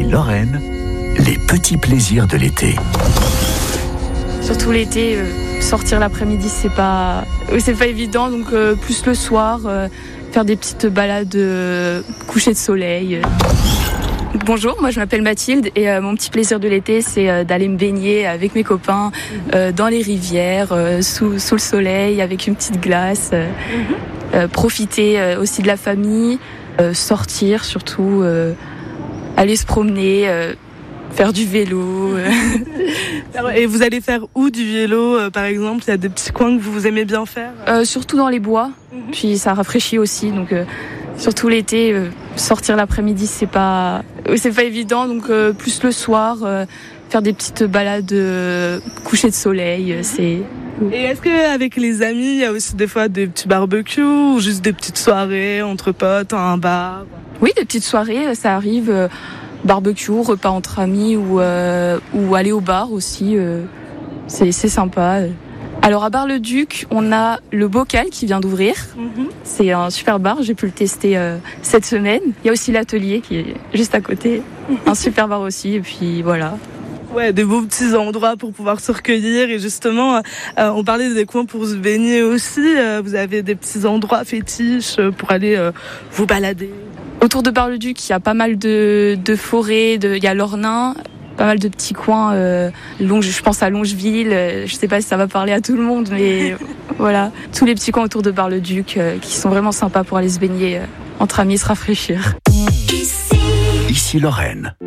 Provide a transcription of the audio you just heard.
Ici Lorraine, les petits plaisirs de l'été. Surtout l'été, sortir l'après-midi, c'est pas évident, donc plus le soir, faire des petites balades, coucher de soleil. Bonjour, moi je m'appelle Mathilde et mon petit plaisir de l'été, c'est d'aller me baigner avec mes copains dans les rivières, sous le soleil, avec une petite glace, profiter aussi de la famille, sortir surtout, aller se promener, faire du vélo. Et vous allez faire où du vélo, par exemple? Il y a des petits coins que vous aimez bien faire? Surtout dans les bois, puis ça rafraîchit aussi, donc surtout l'été, sortir l'après-midi, c'est pas évident, donc plus le soir, faire des petites balades, coucher de soleil, Et est-ce qu'avec les amis, il y a aussi des fois des petits barbecues ou juste des petites soirées entre potes, un bar? Oui, des petites soirées, ça arrive. Barbecue, repas entre amis ou aller au bar aussi, c'est sympa. Alors à Bar-le-Duc, on a le Bocal qui vient d'ouvrir. C'est un super bar, j'ai pu le tester cette semaine. Il y a aussi l'Atelier qui est juste à côté, un super bar aussi, et puis voilà. Ouais, des beaux petits endroits pour pouvoir se recueillir et justement, on parlait des coins pour se baigner aussi. Vous avez des petits endroits fétiches pour aller vous balader? Autour de Bar-le-Duc, il y a pas mal de forêts, il y a l'Ornain, pas mal de petits coins, je pense à Longeville, je sais pas si ça va parler à tout le monde, mais voilà. Tous les petits coins autour de Bar-le-Duc qui sont vraiment sympas pour aller se baigner entre amis et se rafraîchir. Ici Lorraine.